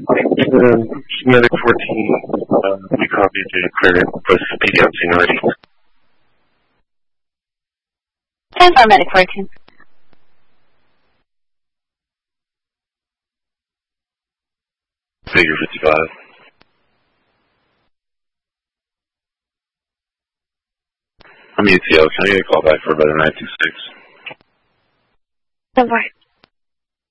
Medic 14, we copied the clear with PD on scene already. 10-4, Medic 14. Figure 55. I'm ETO. Can I get a call back for a better 926? 10-4.